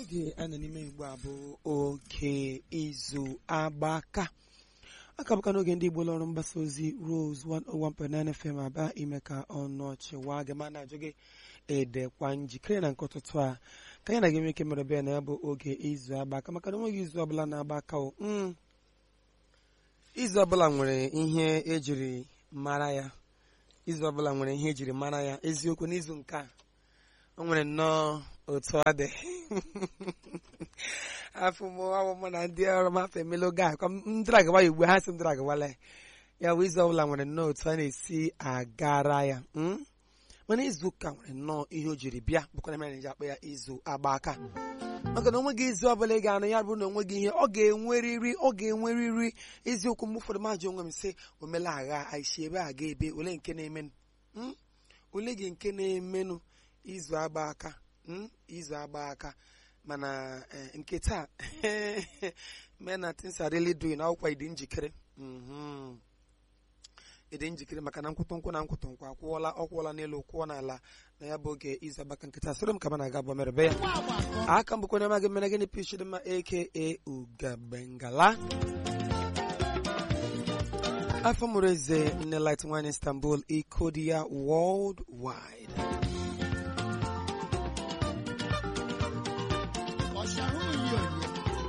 oge a na n'ime Igbo a bụ oge izu agbaka aka bụka n'oge ndị Igbo lọrụ mgbasa ozi Rose 101.9 FM aba ime ka ọnọchị waa gị ma na-ajụ gị edekwa njikere na nke ụtụtụ a ka ya na gị nwee ike mere bịa na ya bụ oge izu agbaka maka na onweghị izu ọbụla na-agba aka o izu ọbụla nwere ihe ejiri mara ya izu ọbụla nwere ihe ejiri mara ya eziokwu n'izu nke a o nwere nnọọ otu ọ dị afọ mụ na ndị ọrụ m afọ emela oge a ndị agwa ya ugbu ha sị ndị agwala ya bụ izu ọbụla nwere nnọọ otu a na-esi agara ya mana izu ụka nwere nnọọ ihe o jiri bịa bụkwa na mere nji akpa ya izu agba aka maka na onweghị izu ọbụla ị ga-anụ ya bụrụ na onweghị ihe ọ ga-enwerịrị eziokwu mgbe ụfọdụ majụ onwe m sị omela agha aishi ebe a ga-ebe ole nke na-emenụ ole gị nke na-emenụ izu agba aka mana nke taa men na things are really doing akwụkwọ ịdị njikere maka na nkwụtụnkwụ na nkwụtụnkwụ ọkwụọla n'elu kwụọ n'ala na ya bụ oge izu agbaka nkịta soro m ka m na-aga bụ merebe ya aka mbụkwa onye amaghị mere gịnị pichidịmma aka Ugabengala afọ mụrụ eze nne light nwanyị Istanbul Ikodia worldwide